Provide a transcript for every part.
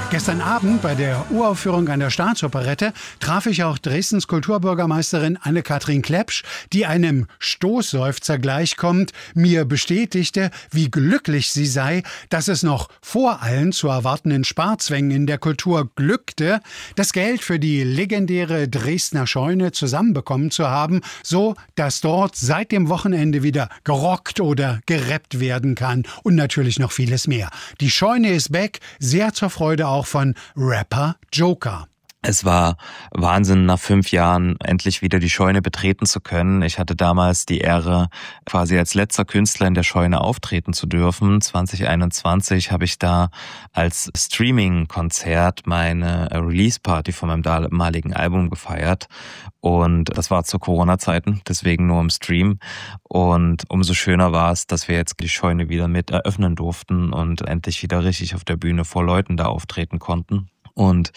Gestern Abend bei der Uraufführung an der Staatsoperette traf ich auch Dresdens Kulturbürgermeisterin Anne-Kathrin Klepsch, die einem Stoßseufzer gleichkommt, mir bestätigte, wie glücklich sie sei, dass es noch vor allen zu erwartenden Sparzwängen in der Kultur glückte, das Geld für die legendäre Dresdner Scheune zusammenbekommen zu haben, so dass dort seit dem Wochenende wieder gerockt oder gerappt werden kann und natürlich noch vieles mehr. Die Scheune ist back, sehr zur Freude auch von Rapper Joker. Es war Wahnsinn, nach 5 Jahren endlich wieder die Scheune betreten zu können. Ich hatte damals die Ehre, quasi als letzter Künstler in der Scheune auftreten zu dürfen. 2021 habe ich da als Streaming-Konzert meine Release-Party von meinem damaligen Album gefeiert. Und das war zu Corona-Zeiten, deswegen nur im Stream. Und umso schöner war es, dass wir jetzt die Scheune wieder mit eröffnen durften und endlich wieder richtig auf der Bühne vor Leuten da auftreten konnten. Und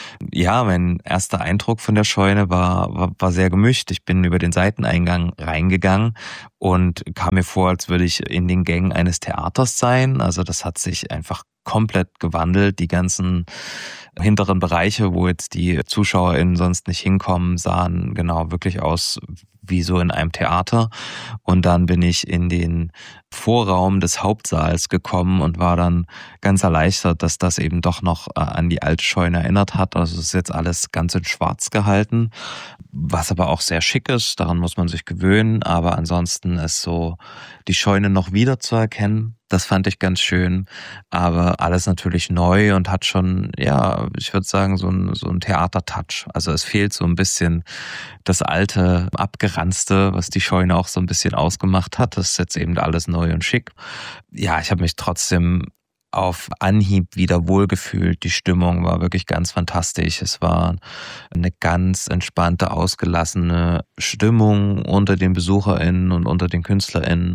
ja, mein erster Eindruck von der Scheune war sehr gemischt. Ich bin über den Seiteneingang reingegangen und kam mir vor, als würde ich in den Gängen eines Theaters sein. Also das hat sich einfach komplett gewandelt. Die ganzen hinteren Bereiche, wo jetzt die ZuschauerInnen sonst nicht hinkommen, sahen genau wirklich aus wie so in einem Theater. Und dann bin ich in den Vorraum des Hauptsaals gekommen und war dann ganz erleichtert, dass das eben doch noch an die alte Scheune erinnert hat. Also es ist jetzt alles ganz in schwarz gehalten, was aber auch sehr schick ist. Daran muss man sich gewöhnen. Aber ansonsten ist so die Scheune noch wieder zu erkennen. Das fand ich ganz schön, aber alles natürlich neu und hat schon, ja, ich würde sagen, so ein Theater-Touch. Also es fehlt so ein bisschen das alte, abgeranzte, was die Scheune auch so ein bisschen ausgemacht hat. Das ist jetzt eben alles neu und schick. Ja, ich habe mich trotzdem auf Anhieb wieder wohlgefühlt. Die Stimmung war wirklich ganz fantastisch. Es war eine ganz entspannte, ausgelassene Stimmung unter den BesucherInnen und unter den KünstlerInnen.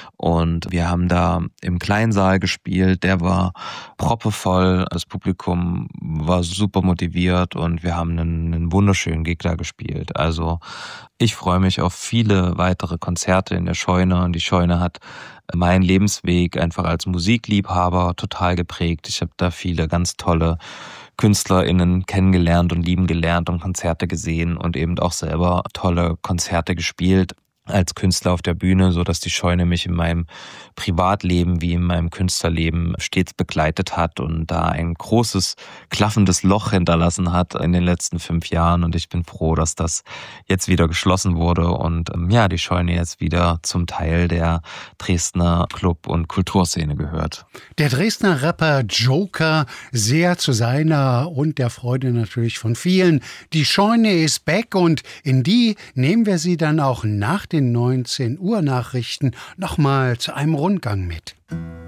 Und wir haben da im Kleinsaal gespielt. Der war proppevoll. Das Publikum war super motiviert und wir haben einen wunderschönen Gig da gespielt. Also ich freue mich auf viele weitere Konzerte in der Scheune und die Scheune hat meinen Lebensweg einfach als Musikliebhaber total geprägt. Ich habe da viele ganz tolle KünstlerInnen kennengelernt und lieben gelernt und Konzerte gesehen und eben auch selber tolle Konzerte gespielt als Künstler auf der Bühne, so dass die Scheune mich in meinem Privatleben wie in meinem Künstlerleben stets begleitet hat und da ein großes, klaffendes Loch hinterlassen hat in den letzten 5 Jahren. Und ich bin froh, dass das jetzt wieder geschlossen wurde und ja, die Scheune jetzt wieder zum Teil der Dresdner Club- und Kulturszene gehört. Der Dresdner Rapper Joker, sehr zu seiner und der Freude natürlich von vielen. Die Scheune ist back und in die nehmen wir sie dann auch nach den 19 Uhr Nachrichten nochmal zu einem Rundgang mit.